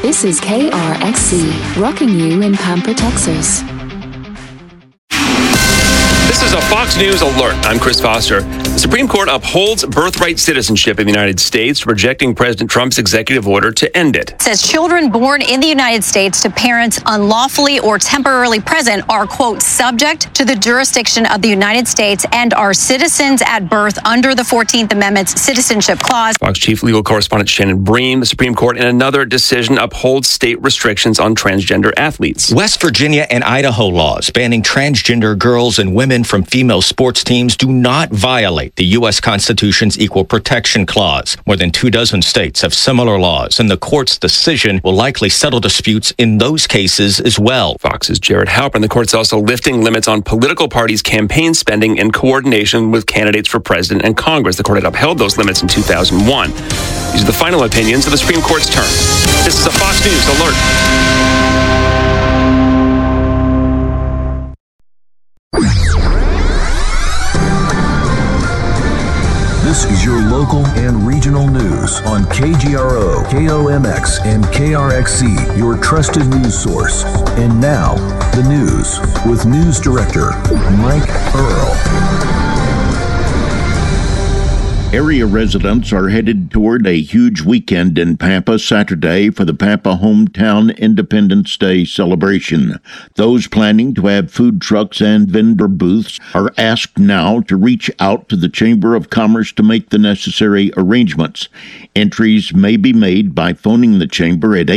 This is KRXC, rocking you in Pampa, Texas. This is a Fox News alert. I'm Chris Foster. The Supreme Court upholds birthright citizenship in the United States, rejecting President Trump's executive order to end it. It says children born in the United States to parents unlawfully or temporarily present are, quote, subject to the jurisdiction of the United States and are citizens at birth under the 14th Amendment's Citizenship Clause. Fox Chief Legal Correspondent Shannon Bream. The Supreme Court, in another decision, upholds state restrictions on transgender athletes. West Virginia and Idaho laws banning transgender girls and women from female sports teams do not violate the U.S. Constitution's Equal Protection Clause. More than 24 states have similar laws, and the court's decision will likely settle disputes in those cases as well. Fox's Jared Halpern. The court's also lifting limits on political parties' campaign spending in coordination with candidates for president and Congress. The court had upheld those limits in 2001. These are the final opinions of the Supreme Court's term. This is a Fox News alert. This is your local and regional news on KGRO, KOMX, and KRXC, your trusted news source. And now, the news with News Director Mike Earl. Area residents are headed toward a huge weekend in Pampa Saturday for the Pampa Hometown Independence Day celebration. Those planning to have food trucks and vendor booths are asked now to reach out to the Chamber of Commerce to make the necessary arrangements. Entries may be made by phoning the Chamber at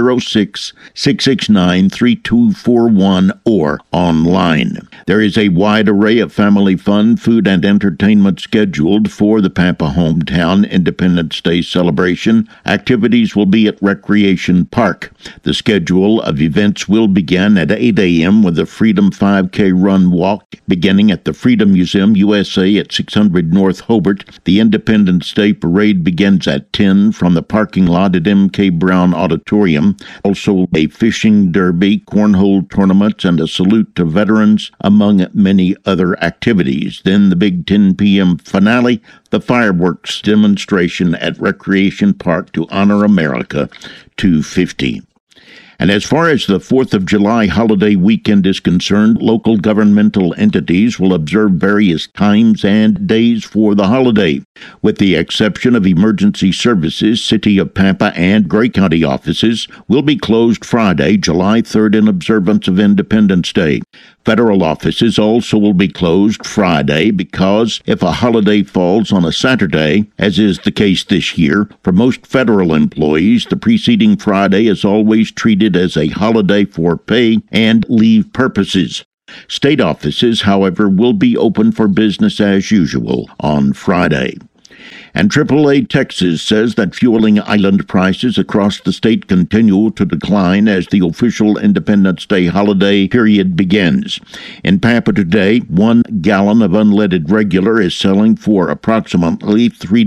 806-669-3241 or online. There is a wide array of family fun, food, and entertainment scheduled for the Pampa Hometown Independence Day celebration. Activities will be at Recreation Park. The schedule of events will begin at 8 a.m. with a Freedom 5K Run Walk beginning at the Freedom Museum USA at 600 North Hobart. The Independence Day Parade begins at 10 from the parking lot at M.K. Brown Auditorium. Also a fishing derby, cornhole tournaments, and a salute to veterans, among many other activities. Then the big 10 p.m. finale, the fireworks demonstration at Recreation Park to honor America 250. And as far as the 4th of July holiday weekend is concerned, local governmental entities will observe various times and days for the holiday. With the exception of emergency services, City of Pampa and Gray County offices will be closed Friday, July 3rd in observance of Independence Day. Federal offices also will be closed Friday because if a holiday falls on a Saturday, as is the case this year, for most federal employees, the preceding Friday is always treated as a holiday for pay and leave purposes. State offices, however, will be open for business as usual on Friday. And AAA Texas says that fueling island prices across the state continue to decline as the official Independence Day holiday period begins. In Pampa today, 1 gallon of unleaded regular is selling for approximately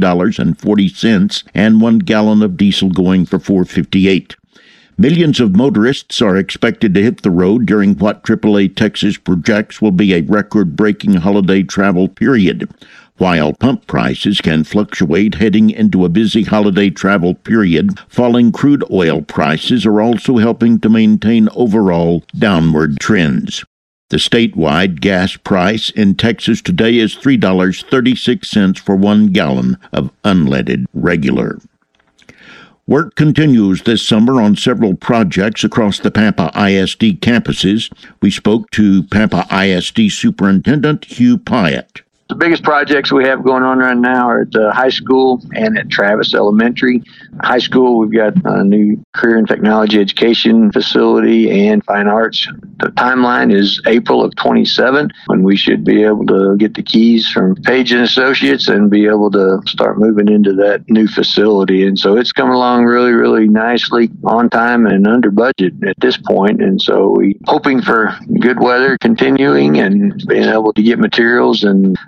$3.40, and 1 gallon of diesel going for $4.58. Millions of motorists are expected to hit the road during what AAA Texas projects will be a record-breaking holiday travel period. While pump prices can fluctuate heading into a busy holiday travel period, falling crude oil prices are also helping to maintain overall downward trends. The statewide gas price in Texas today is $3.36 for 1 gallon of unleaded regular. Work continues this summer on several projects across the Pampa ISD campuses. We spoke to Pampa ISD Superintendent Hugh Pyatt. The biggest projects we have going on right now are at the high school and at Travis Elementary. High school, we've got a new career and technology education facility and fine arts. The timeline is April of 27, when we should be able to get the keys from Page and Associates and be able to start moving into that new facility. And so it's coming along really, really nicely, on time and under budget at this point. And so we hoping for good weather continuing and being able to get materials and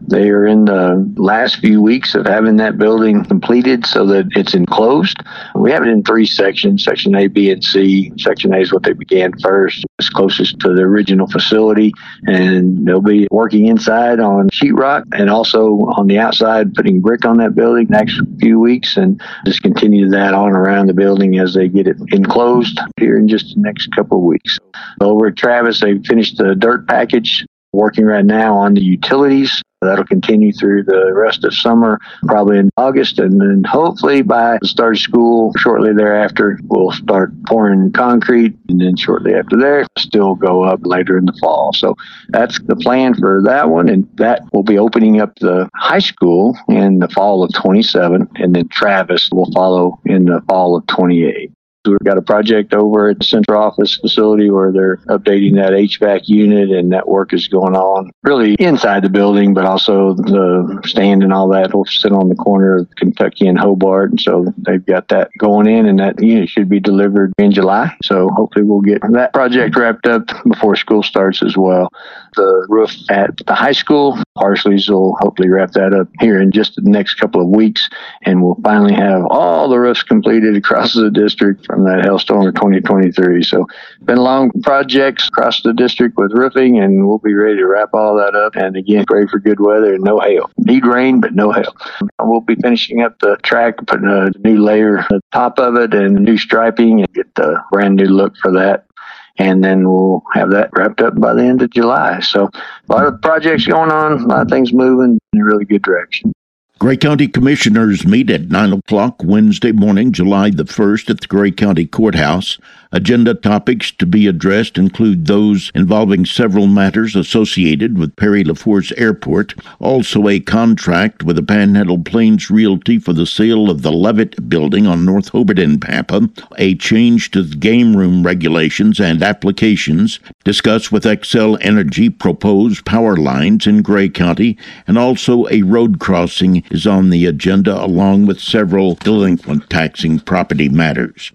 They are in the last few weeks of having that building completed so that it's enclosed. We have it in 3 sections, Section A, B, and C. Section A is what they began first. It's closest to the original facility, and they'll be working inside on sheetrock and also on the outside putting brick on that building next few weeks, and just continue that on around the building as they get it enclosed here in just the next couple of weeks. Over at Travis, they finished the dirt package, working right now on the utilities. That'll continue through the rest of summer, probably in August, and then hopefully by the start of school, shortly thereafter, we'll start pouring concrete, and then shortly after there, still go up later in the fall. So that's the plan for that one, and that will be opening up the high school in the fall of 27, and then Travis will follow in the fall of 28. We've got a project over at the central office facility where they're updating that HVAC unit, and that work is going on really inside the building, but also the stand and all that will sit on the corner of Kentucky and Hobart. And so they've got that going in, and that unit should be delivered in July. So hopefully we'll get that project wrapped up before school starts as well. The roof at the high school, Parsley's will hopefully wrap that up here in just the next couple of weeks, and we'll finally have all the roofs completed across the district from that hailstorm of 2023. So been long projects across the district with roofing, and we'll be ready to wrap all that up. And again, pray for good weather and no hail. Need rain, but no hail. We'll be finishing up the track, putting a new layer at the top of it and new striping, and get the brand new look for that. And then we'll have that wrapped up by the end of July. So a lot of projects going on, a lot of things moving in a really good direction. Gray County Commissioners meet at 9 o'clock Wednesday morning, July the 1st at the Gray County Courthouse. Agenda topics to be addressed include those involving several matters associated with Perry LaForce Airport, also a contract with the Panhandle Plains Realty for the sale of the Levitt Building on North Hobart in Pampa, a change to the game room regulations and applications, discuss with Xcel Energy proposed power lines in Gray County, and also a road crossing is on the agenda along with several delinquent taxing property matters.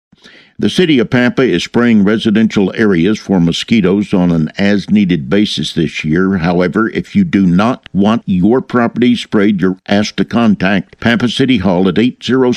The city of Pampa is spraying residential areas for mosquitoes on an as-needed basis this year. However, if you do not want your property sprayed, you're asked to contact Pampa City Hall at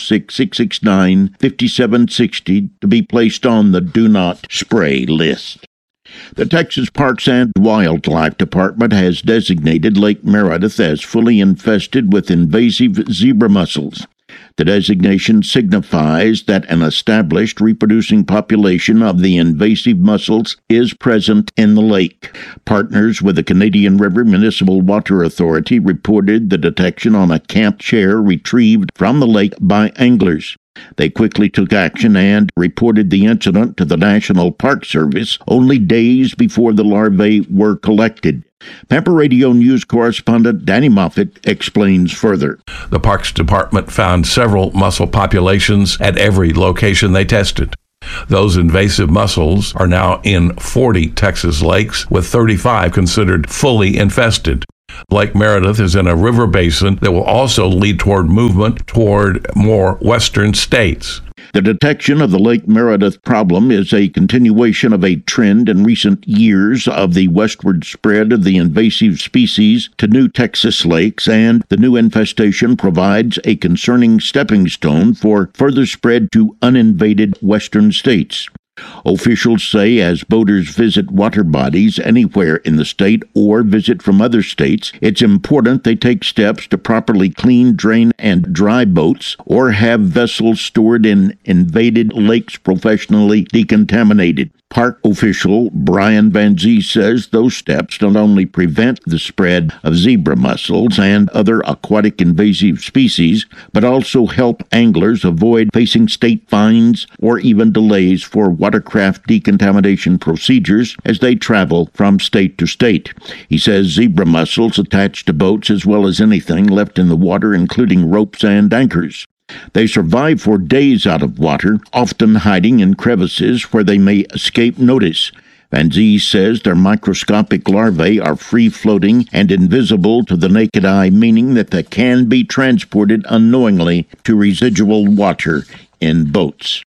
806-669-5760 to be placed on the Do Not Spray list. The Texas Parks and Wildlife Department has designated Lake Meredith as fully infested with invasive zebra mussels. The designation signifies that an established reproducing population of the invasive mussels is present in the lake. Partners with the Canadian River Municipal Water Authority reported the detection on a camp chair retrieved from the lake by anglers. They quickly took action and reported the incident to the National Park Service only days before the larvae were collected. Pampa Radio News correspondent Danny Moffett explains further. The Parks Department found several mussel populations at every location they tested. Those invasive mussels are now in 40 Texas lakes, with 35 considered fully infested. Lake Meredith is in a river basin that will also lead toward movement toward more western states. The detection of the Lake Meredith problem is a continuation of a trend in recent years of the westward spread of the invasive species to new Texas lakes, and the new infestation provides a concerning stepping stone for further spread to uninvaded western states. Officials say as boaters visit water bodies anywhere in the state or visit from other states, it's important they take steps to properly clean, drain, and dry boats or have vessels stored in invaded lakes professionally decontaminated. Park official Brian Van Zee says those steps not only prevent the spread of zebra mussels and other aquatic invasive species, but also help anglers avoid facing state fines or even delays for watercraft decontamination procedures as they travel from state to state. He says zebra mussels attach to boats as well as anything left in the water, including ropes and anchors. They survive for days out of water, often hiding in crevices where they may escape notice. Van Zee says their microscopic larvae are free-floating and invisible to the naked eye, meaning that they can be transported unknowingly to residual water in boats.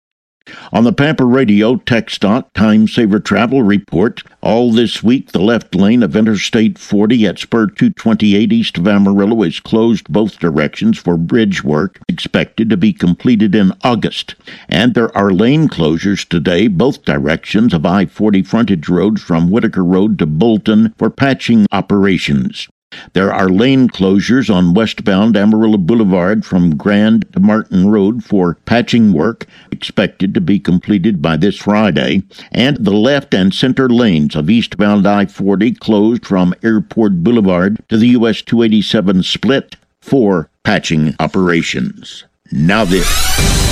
On the Pampa Radio TxDOT Time Saver Travel Report, all this week the left lane of Interstate 40 at Spur 228 east of Amarillo is closed both directions for bridge work expected to be completed in August. And there are lane closures today, both directions of I-40 frontage roads from Whitaker Road to Bolton for patching operations. There are lane closures on westbound Amarillo Boulevard from Grand to Martin Road for patching work expected to be completed by this Friday, and the left and center lanes of eastbound I-40 closed from Airport Boulevard to the US 287 split for patching operations. Now this.